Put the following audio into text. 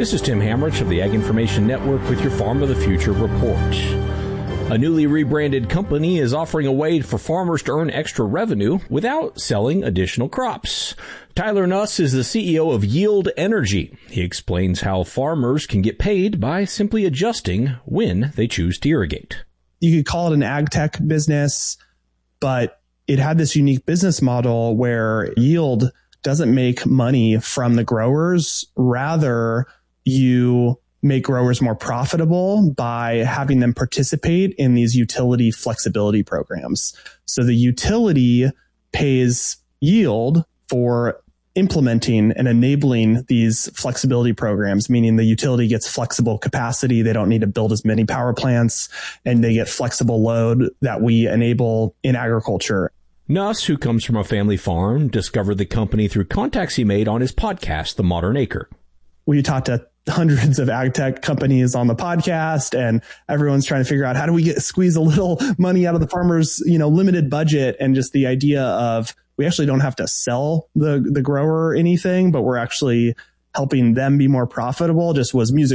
This is Tim Hamrich of the Ag Information Network with your Farm of the Future report. A newly rebranded company is offering a way for farmers to earn extra revenue without selling additional crops. Tyler Nuss is the CEO of Yield Energy. He explains how farmers can get paid by simply adjusting when they choose to irrigate. You could call it an ag tech business, but it had this unique business model where Yield doesn't make money from the growers. Rather, you make growers more profitable by having them participate in these utility flexibility programs. So the utility pays Yield for implementing and enabling these flexibility programs, meaning the utility gets flexible capacity. They don't need to build as many power plants, and they get flexible load that we enable in agriculture. Nuss, who comes from a family farm, discovered the company through contacts he made on his podcast, The Modern Acre. We talked to hundreds of ag tech companies on the podcast, and everyone's trying to figure out how do we squeeze a little money out of the farmers, limited budget. And just the idea of we actually don't have to sell the grower anything, but we're actually helping them be more profitable just was music